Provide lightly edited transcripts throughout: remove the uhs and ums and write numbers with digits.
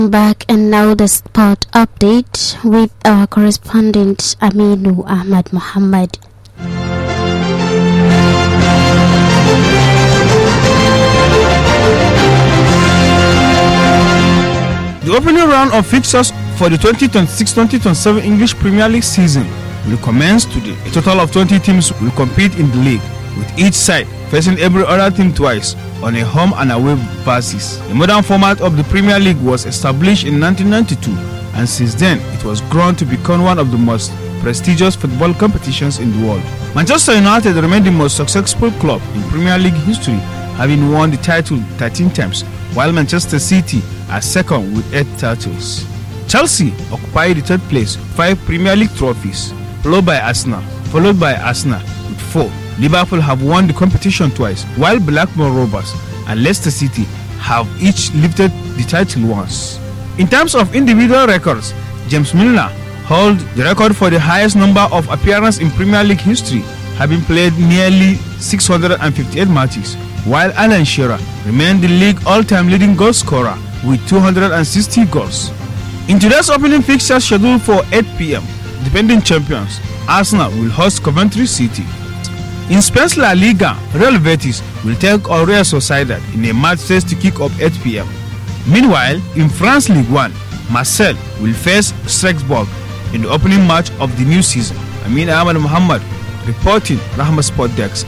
Back and now the sport update with our correspondent Aminu Ahmad Muhammad. The opening round of fixtures for the 2026-2027 English Premier League season will commence today. A total of 20 teams will compete in the league, with each side facing every other team twice on a home and away basis. The modern format of the Premier League was established in 1992, and since then it was grown to become one of the most prestigious football competitions in the world. Manchester United remained the most successful club in Premier League history, having won the title 13 times, while Manchester City are second with 8 titles. Chelsea occupied the third place, 5 Premier League trophies, followed by Arsenal with 4. Liverpool have won the competition twice, while Blackburn Rovers and Leicester City have each lifted the title once. In terms of individual records, James Milner holds the record for the highest number of appearances in Premier League history, having played nearly 658 matches, while Alan Shearer remained the league all-time leading goal scorer with 260 goals. In today's opening fixture scheduled for 8 p.m, defending champions Arsenal will host Coventry City. In Spain's La Liga, Real Betis will take on Real Sociedad in a match set to kick off 8 p.m. Meanwhile, in France Ligue 1, Marseille will face Strasbourg in the opening match of the new season. Amin Ahmad Muhammad reporting, Rahma Sport Desk.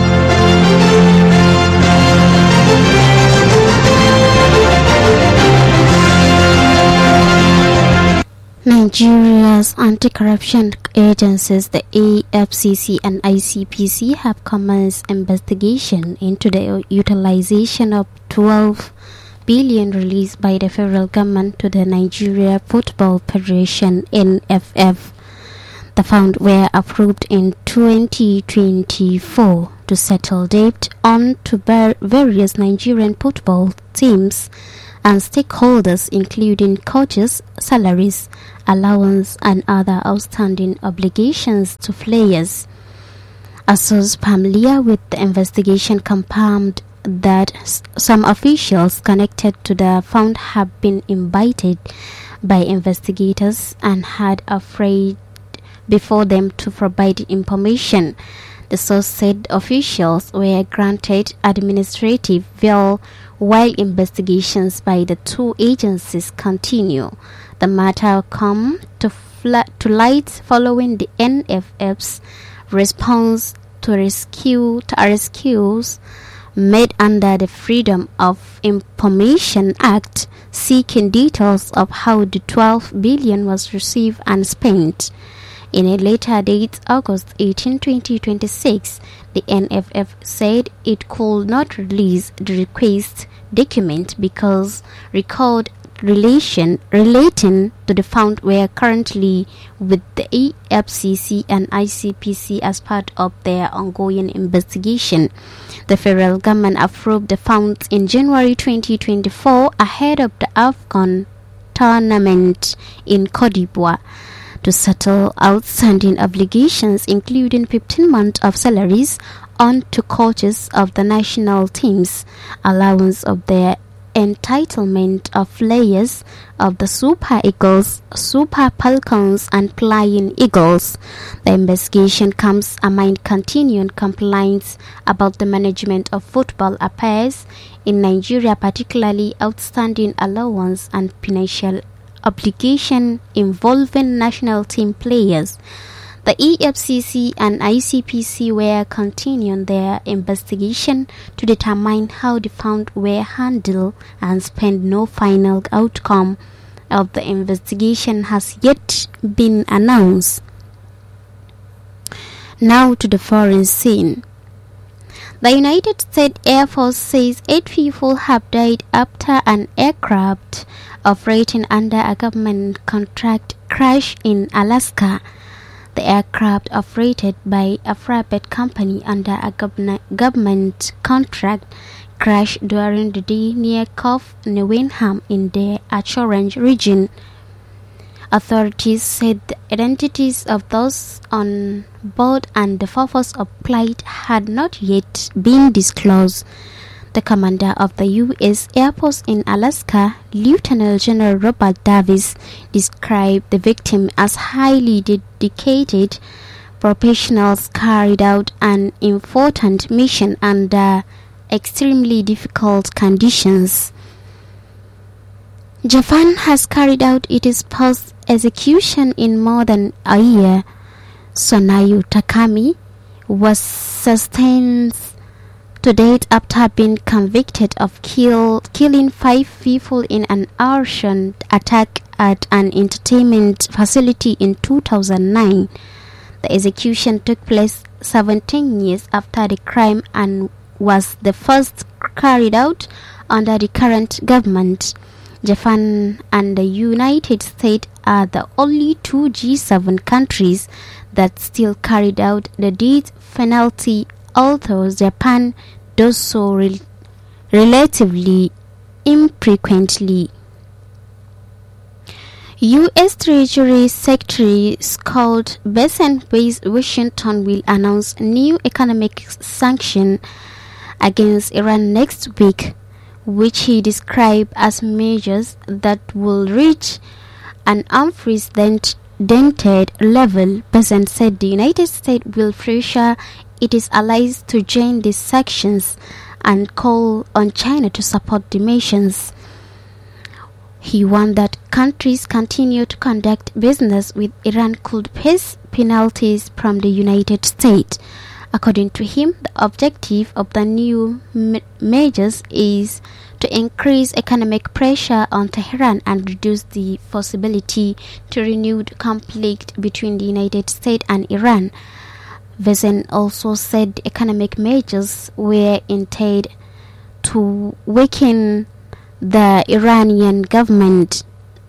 Nigeria's anti-corruption agencies, the AFCC and ICPC, have commenced investigation into the utilization of 12 billion released by the federal government to the Nigeria Football Federation (NFF). The funds were approved in 2024 to settle debt on to various Nigerian football teams and stakeholders, including coaches' salaries, allowance, and other outstanding obligations to players. A source familiar with the investigation confirmed that some officials connected to the fund have been invited by investigators and had afraid before them to provide information. The source said officials were granted administrative bail while investigations by the two agencies continue. The matter come to light following the NFF's response to rescues made under the Freedom of Information Act, seeking details of how the 12 billion was received and spent. In a later date, August 18, 2026, the NFF said it could not release the request document because record relating to the fund were currently with the AFCC and ICPC as part of their ongoing investigation. The federal government approved the funds in January 2024 ahead of the AFCON tournament in Côte d'Ivoire to settle outstanding obligations, including 15 months of salaries on to coaches of the national teams, allowance of their entitlement of players of the Super Eagles, Super Falcons, and Flying Eagles. The investigation comes amid continuing complaints about the management of football affairs in Nigeria, particularly outstanding allowance and financial obligation involving national team players. The EFCC and ICPC were continuing their investigation to determine how the funds were handled and spent. No final outcome of the investigation has yet been announced. Now to the foreign scene. The United States Air Force says 8 people have died after an aircraft operating under a government contract crashed in Alaska. The aircraft, operated by a private company under a government contract, crashed during the day near Cove Newenham in the Anchorage region. Authorities said the identities of those on board and the purpose of flight had not yet been disclosed. The commander of the U.S. Air Force in Alaska, Lieutenant General Robert Davis, described the victim as highly dedicated professionals carried out an important mission under extremely difficult conditions. Japan has carried out its post-execution in more than a year. Sonayu Takami was sentenced to date after being convicted of killing 5 people in an arson attack at an entertainment facility in 2009. The execution took place 17 years after the crime and was the first carried out under the current government. Japan and the United States are the only 2 G7 countries that still carried out the death penalty, although Japan does so relatively infrequently. U.S. Treasury Secretary Scott Bessent says Washington will announce new economic sanctions against Iran next week, which he described as measures that will reach an unprecedented level. Bessent said the United States will pressure its allies to join these sanctions and call on China to support the measures. He warned that countries continue to conduct business with Iran could face penalties from the United States. According to him, the objective of the new measures is to increase economic pressure on Tehran and reduce the possibility to renewed conflict between the United States and Iran. Bessent also said the economic measures were intended to weaken the Iranian government.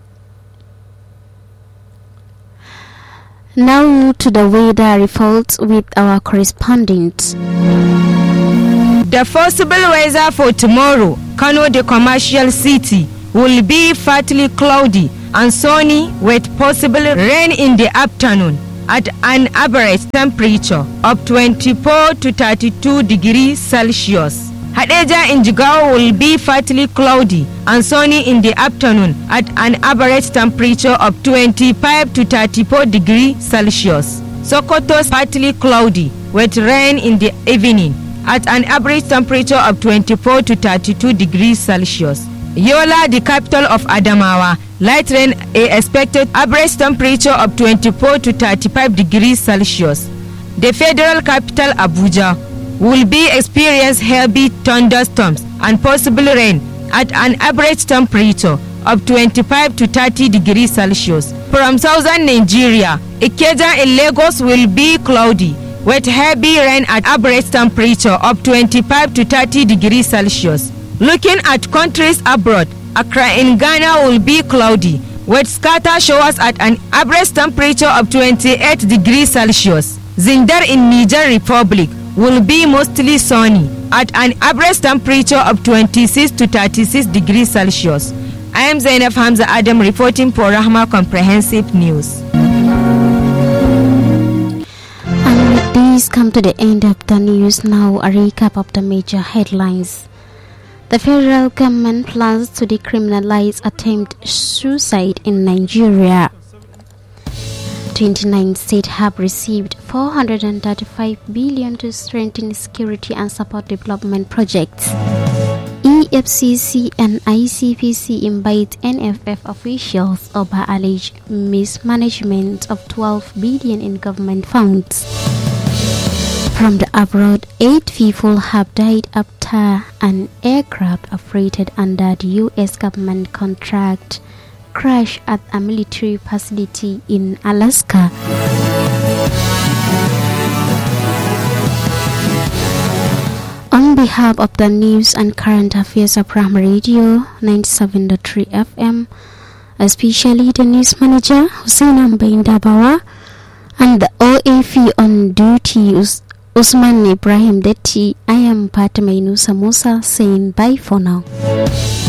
Now to the weather report with our correspondent. The possible weather for tomorrow, Kano, the commercial city, will be partly cloudy and sunny with possible rain in the afternoon at an average temperature of 24 to 32 degrees Celsius. Hadeja in Jigawa will be partly cloudy and sunny in the afternoon at an average temperature of 25 to 34 degrees Celsius. Sokoto partly cloudy with rain in the evening at an average temperature of 24 to 32 degrees Celsius. Yola, the capital of Adamawa, light rain expected, average temperature of 24 to 35 degrees Celsius. The federal capital Abuja will be experience heavy thunderstorms and possible rain at an average temperature of 25 to 30 degrees Celsius. From southern Nigeria, Ikeja in Lagos will be cloudy with heavy rain at average temperature of 25 to 30 degrees Celsius. Looking at countries abroad, Accra in Ghana will be cloudy with scattered showers at an average temperature of 28 degrees Celsius. Zindar in Niger Republic will be mostly sunny at an average temperature of 26 to 36 degrees Celsius. I am Zainab Hamza Adam reporting for Rahma Comprehensive News. And with this come to the end of the news. Now a recap of the major headlines. The federal government plans to decriminalize attempted suicide in Nigeria. 29 states have received 435 billion to strengthen security and support development projects. EFCC and ICPC invite NFF officials over alleged mismanagement of 12 billion in government funds. From the abroad, 8 people have died after an aircraft operated under the U.S. government contract crashed at a military facility in Alaska. On behalf of the news and current affairs of Rahma Radio 97.3 FM, especially the news manager Hussein Ambain Dabawa and the OAP on duty Usman Ibrahim Detti, I am Fatima Inusa Musa saying bye for now.